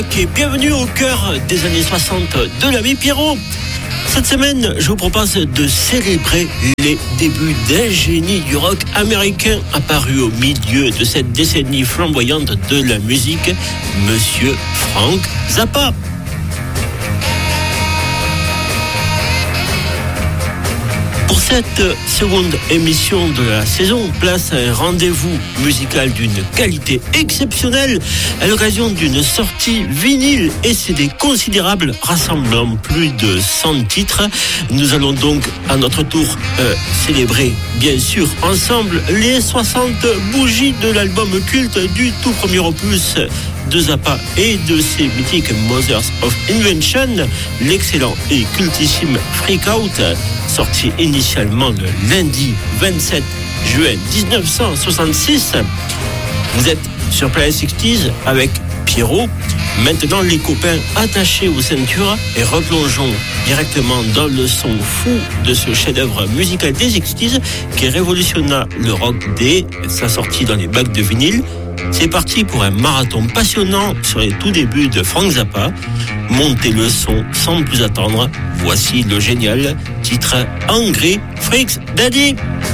Et bienvenue au cœur des années 60 de l'ami Pierrot. Cette semaine, je vous propose de célébrer les débuts d'un génie du rock américain apparu au milieu de cette décennie flamboyante de la musique, Monsieur Frank Zappa. Pour cette seconde émission de la saison, place à un rendez-vous musical d'une qualité exceptionnelle à l'occasion d'une sortie vinyle et CD considérable rassemblant plus de 100 titres. Nous allons donc à notre tour célébrer bien sûr ensemble les 60 bougies de l'album culte du tout premier opus de Zappa et de ses mythiques Mothers of Invention, l'excellent et cultissime Freak Out, sorti initialement le lundi 27 juin 1966. Vous êtes sur Planet 60s avec Pierrot. Maintenant, les copains, attachés aux ceintures et replongeons directement dans le son fou de ce chef-d'œuvre musical des 60s qui révolutionna le rock dès sa sortie dans les bacs de vinyle. C'est parti pour un marathon passionnant sur les tout débuts de Frank Zappa. Montez le son sans plus attendre. Voici le génial titre Hungry Freaks Daddy.